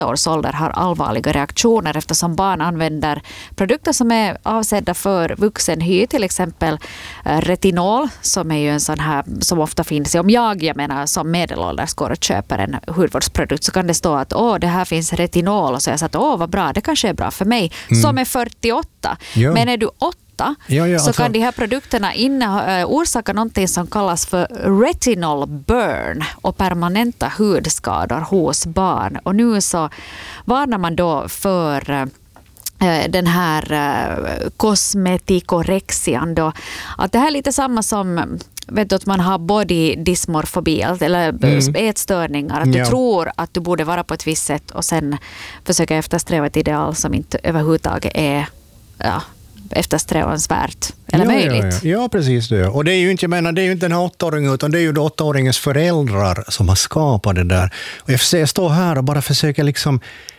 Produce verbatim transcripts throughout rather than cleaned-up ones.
års ålder har allvarliga reaktioner eftersom barn använder produkter som är avsedda för vuxenhy, till exempel retinol som är ju en sån här som ofta finns. Om jag, jag menar som medelålders går och köper en hudvårdsprodukt så kan det stå att åh, det här finns retinol och så jag sa att åh, vad bra, det kanske är bra för mig mm. som är fyrtioåtta. Ja. Men är du åtta Ja, ja, så alltså, kan de här produkterna inne, orsaka någonting som kallas för retinol burn och permanenta hudskador hos barn. Och nu så varnar man då för äh, den här äh, kosmetikorexian då. Att det här är lite samma som vet du, att man har body dysmorfobi eller mm. ätstörningar. Att du ja. tror att du borde vara på ett visst sätt och sen försöka eftersträva ett ideal som inte överhuvudtaget är ja, eftersträvansvärt eller ja, möjligt. Ja, ja. ja, precis det. Och det är ju inte, jag menar, det är ju inte den här åttaåringen utan det är ju åttaåringens föräldrar som har skapat det där. Och jag, jag står här och bara försöker liksom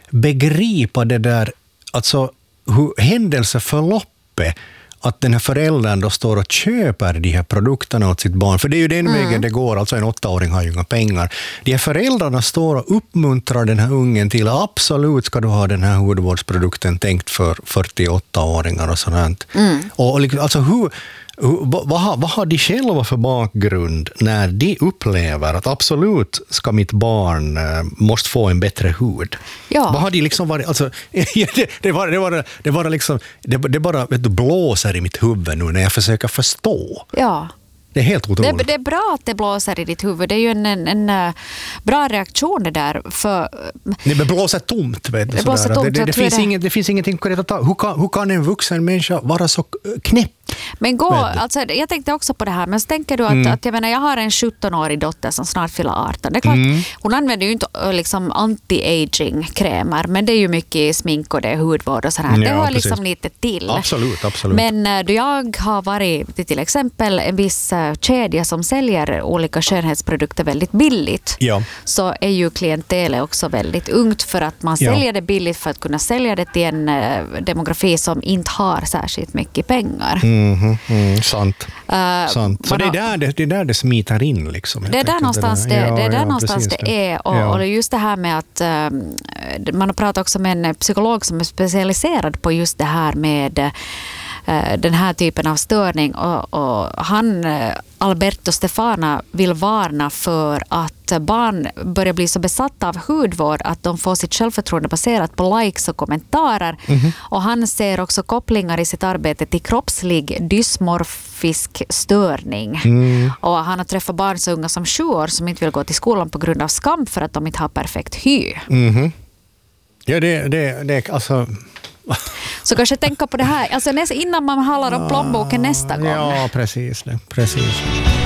begripa det där, alltså hur händelseförloppet att den här föräldern då står och köper de här produkterna åt sitt barn. För det är ju den mm. vägen det går. Alltså en åttaåring har ju inga pengar. De här föräldrarna står och uppmuntrar den här ungen till absolut ska du ha den här hudvårdsprodukten tänkt för fyrtioåttaåringar och sådant. Mm. Och liksom, alltså hur... Vad, vad, har, vad har de själva för bakgrund när de upplever att absolut ska mitt barn äh, måste få en bättre hud? Ja. Vad har de liksom varit, alltså, det, det var det var det var liksom det, det bara vet du, blåser i mitt huvud nu när jag försöker förstå. Ja. Det är helt otroligt. Det, det är bra att det blåser i ditt huvud. Det är ju en, en, en bra reaktion det där. För, det blåser tomt. Vet du, det, blåser tomt, det, det, det, finns det... Inget, det finns ingenting att ta. Hur kan, hur kan en vuxen människa vara så knäpp? Men gå, alltså, jag tänkte också på det här, men så tänker du att, mm. att jag menar, jag har en sjuttonårig dotter som snart fyller arton. Det är klart, mm. hon använder ju inte liksom anti-aging-krämer, men det är ju mycket smink och det är hudvård och sådär. Ja, det hör precis. Liksom lite till. Absolut, absolut. Men då jag har varit till exempel en viss kedja som säljer olika skönhetsprodukter väldigt billigt, ja. Så är ju klientelet också väldigt ungt för att man säljer ja. det billigt för att kunna sälja det till en demografi som inte har särskilt mycket pengar. Mm. Mm, mm, sant. Uh, sant. Så det är, där det, det är där det smiter in liksom. Det är där någonstans det, ja, det, är, där ja, någonstans det är. Och, ja. och just det här med att um, man har pratat också med en psykolog som är specialiserad på just det här med uh, den här typen av störning. Och, och han, Alberto Stefana, vill varna för att barn börjar bli så besatta av hudvård att de får sitt självförtroende baserat på likes och kommentarer. Mm-hmm. Och han ser också kopplingar i sitt arbete till kroppslig dysmorfisk störning. Mm. Och han har träffat barn så unga som sju år som inte vill gå till skolan på grund av skam för att de inte har perfekt hy. Mm-hmm. Ja, det, det, det alltså... Så kanske tänka på det här alltså innan man handlar om plånboken nästa gång. Ja, precis det. Precis.